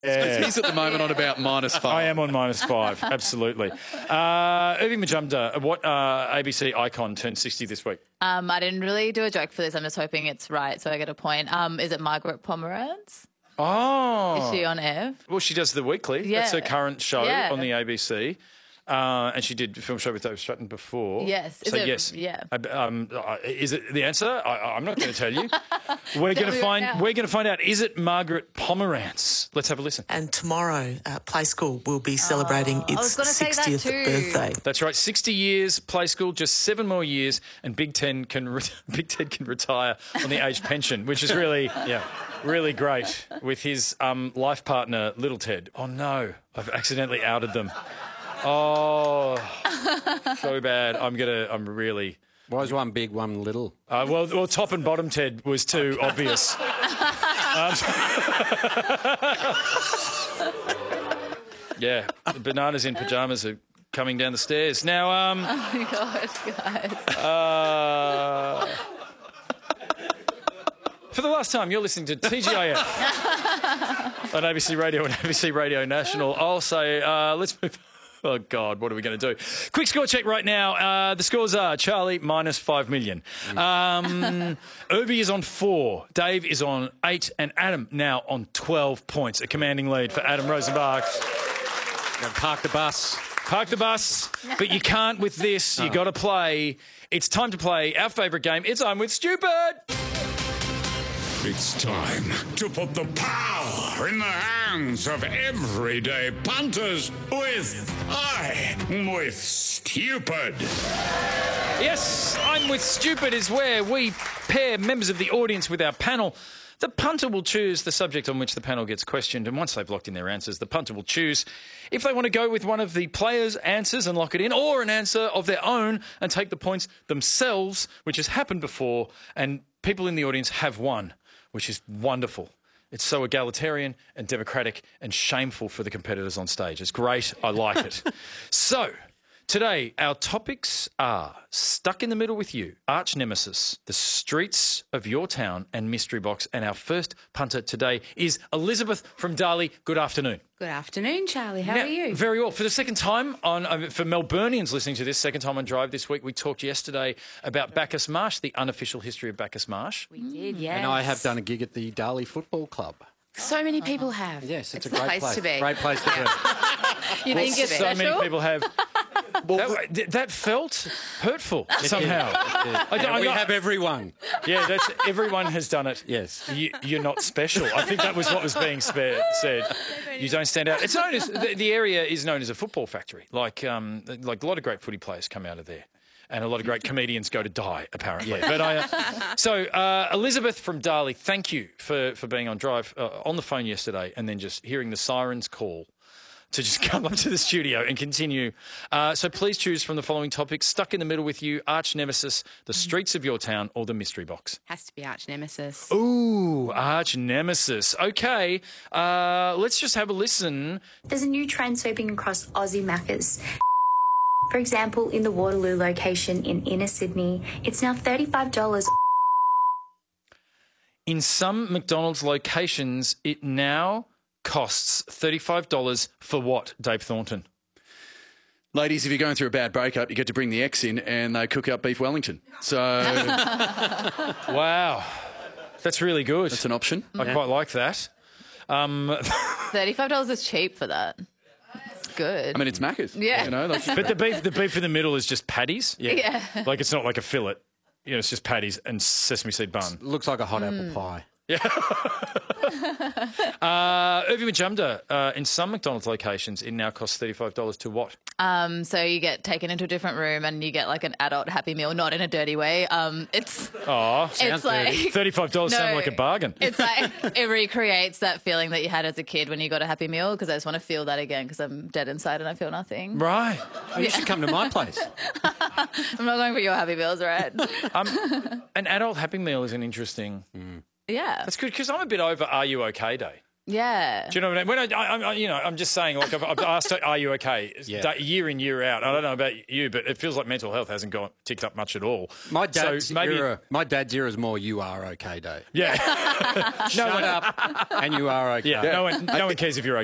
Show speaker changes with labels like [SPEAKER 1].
[SPEAKER 1] He's at the moment on about -5.
[SPEAKER 2] I am on -5, absolutely. Irving Majumdar, what ABC icon turned 60 this week?
[SPEAKER 3] I didn't really do a joke for this. I'm just hoping it's right, so I get a point. Is it Margaret Pomeranz?
[SPEAKER 2] Oh.
[SPEAKER 3] Is she on air?
[SPEAKER 2] Well, she does The Weekly.
[SPEAKER 3] Yeah.
[SPEAKER 2] That's her current show
[SPEAKER 3] Yeah.
[SPEAKER 2] on the ABC. And she did a film show with Dave Stratton before.
[SPEAKER 3] Yes.
[SPEAKER 2] So, yes.
[SPEAKER 3] Yeah.
[SPEAKER 2] Is it the answer? I'm not going to tell you. We're going to find out. Is it Margaret Pomeranz? Let's have a listen.
[SPEAKER 4] And tomorrow, Play School will be celebrating its 60th birthday.
[SPEAKER 2] That's right. 60 years, Play School, just 7 more years, and Big Ted can retire on the age pension, which is really great with his life partner, Little Ted. Oh no, I've accidentally outed them. Oh, so bad. I'm really.
[SPEAKER 1] Why is one big, one little?
[SPEAKER 2] Well, top and bottom Ted was too obvious. Yeah, the bananas in pyjamas are coming down the stairs. Now,
[SPEAKER 3] Oh my gosh, guys.
[SPEAKER 2] For the last time, you're listening to TGIF on ABC Radio and ABC Radio National. I'll say, let's move. Oh, God, what are we going to do? Quick score check right now. The scores are Charlie -5 million. Irby is on 4. Dave is on 8. And Adam now on 12 points. A commanding lead for Adam Rosenbach.
[SPEAKER 1] Park the bus.
[SPEAKER 2] Park the bus. But you can't with this. You got to play. It's time to play our favourite game. It's I'm with Stupid.
[SPEAKER 5] It's time to put the power in the hands of everyday punters with I'm with Stupid.
[SPEAKER 2] Yes, I'm with Stupid is where we pair members of the audience with our panel. The punter will choose the subject on which the panel gets questioned, and once they've locked in their answers, the punter will choose if they want to go with one of the players' answers and lock it in, or an answer of their own and take the points themselves, which has happened before, and people in the audience have won, which is wonderful. It's so egalitarian and democratic and shameful for the competitors on stage. It's great. I like it. So, today, our topics are Stuck in the Middle with You, Arch Nemesis, The Streets of Your Town, and Mystery Box. And our first punter today is Elizabeth from Darley. Good afternoon.
[SPEAKER 6] Good afternoon, Charlie. How are you?
[SPEAKER 2] Very well. For the second time, for Melburnians listening to this, second time on Drive this week, we talked yesterday about Bacchus Marsh, the unofficial history of Bacchus Marsh.
[SPEAKER 6] We did, yes.
[SPEAKER 1] And I have done a gig at the Darley Football Club.
[SPEAKER 6] So many people have.
[SPEAKER 1] Yes, it's a
[SPEAKER 6] the
[SPEAKER 1] great
[SPEAKER 6] place to be.
[SPEAKER 1] Great place to be.
[SPEAKER 3] You think it's
[SPEAKER 2] So
[SPEAKER 3] special?
[SPEAKER 2] many people have. That felt hurtful somehow.
[SPEAKER 1] We have everyone.
[SPEAKER 2] Yeah, everyone has done it.
[SPEAKER 1] Yes.
[SPEAKER 2] You're not special. I think that was what was being said. You don't stand out. It's known as the area is known as a football factory. Like a lot of great footy players come out of there. And a lot of great comedians go to die, apparently. Yeah. But Elizabeth from Darley, thank you for being on Drive on the phone yesterday, and then just hearing the sirens call to just come up to the studio and continue. So please choose from the following topics: Stuck in the Middle with You, Arch Nemesis, The Streets of Your Town, or The Mystery Box.
[SPEAKER 6] Has to be Arch Nemesis.
[SPEAKER 2] Ooh, Arch Nemesis. Okay, let's just have a listen.
[SPEAKER 7] There's a new trend sweeping across Aussie Maccas. For example, in the Waterloo location in inner Sydney, it's now $35.
[SPEAKER 2] In some McDonald's locations, it now costs $35 for what, Dave Thornton?
[SPEAKER 1] Ladies, if you're going through a bad breakup, you get to bring the ex in and they cook up beef Wellington. So...
[SPEAKER 2] Wow. That's really good.
[SPEAKER 1] That's an option.
[SPEAKER 2] I quite like that.
[SPEAKER 3] $35 is cheap for that. It's good.
[SPEAKER 1] I mean, it's Macca's.
[SPEAKER 3] Yeah.
[SPEAKER 1] You know,
[SPEAKER 2] But the beef in the middle is just patties.
[SPEAKER 3] Yeah.
[SPEAKER 2] Like it's not like a fillet. You know, it's just patties and sesame seed bun.
[SPEAKER 1] Looks like a hot apple pie.
[SPEAKER 2] Irving Majumdar, in some McDonald's locations, it now costs $35 to what?
[SPEAKER 3] So you get taken into a different room and you get like an adult Happy Meal, not in a dirty way. It's
[SPEAKER 2] Sounds
[SPEAKER 3] like
[SPEAKER 2] $35 sound like a bargain.
[SPEAKER 3] It's like it recreates that feeling that you had as a kid when you got a Happy Meal, because I just want to feel that again because I'm dead inside and I feel nothing.
[SPEAKER 2] Right.
[SPEAKER 1] Oh, you should come to my place.
[SPEAKER 3] I'm not going for your Happy Meals, right?
[SPEAKER 2] An adult Happy Meal is an interesting...
[SPEAKER 3] Yeah.
[SPEAKER 2] That's good, because I'm a bit over Are You OK Day.
[SPEAKER 3] Yeah.
[SPEAKER 2] Do you know what I mean? I'm just saying, like, I've asked, are you okay? Year in, year out. I don't know about you, but it feels like mental health hasn't ticked up much at all.
[SPEAKER 8] My dad's era is more you are okay day.
[SPEAKER 2] Yeah.
[SPEAKER 8] Shut up and you are okay.
[SPEAKER 2] Yeah. No one cares if you're okay.